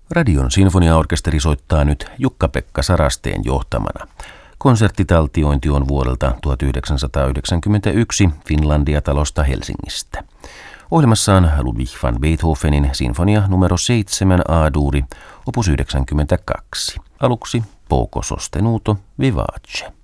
Radion sinfoniaorkesteri soittaa nyt Jukka-Pekka Sarasteen johtamana. Konserttitaltiointi on vuodelta 1991 Finlandia-talosta Helsingistä. Ohjelmassa on Ludwig van Beethovenin sinfonia numero 7 A-duuri, opus 92. Aluksi Poco sostenuto vivace.